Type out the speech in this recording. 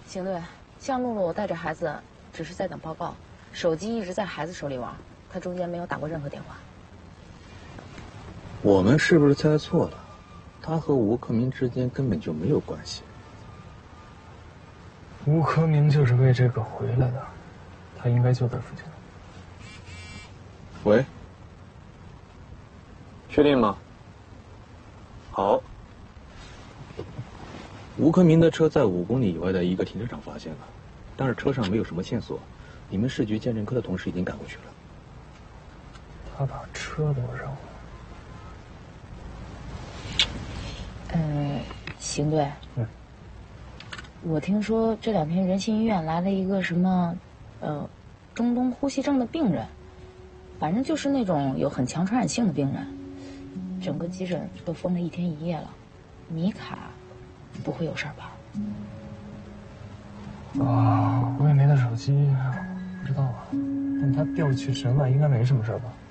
邢队，像露露带着孩子，只是在等报告，手机一直在孩子手里玩，他中间没有打过任何电话。 我们是不是猜错了？他和吴克明之间根本就没有关系。 吴克明就是为这个回来的，他应该就在附近。 喂，确定吗？好。吴克明的车在5公里以外的一个停车场发现了，但是车上没有什么线索。你们市局鉴证科的同事已经赶过去了。 他把车都扔了。 邢队，我听说这2天仁心医院来了一个什么，中东呼吸症的病人，反正就是那种有很强传染性的病人，整个急诊都封了1天1夜了。米卡不会有事儿吧？ 我也没他手机，不知道啊。但他调取审问应该没什么事吧？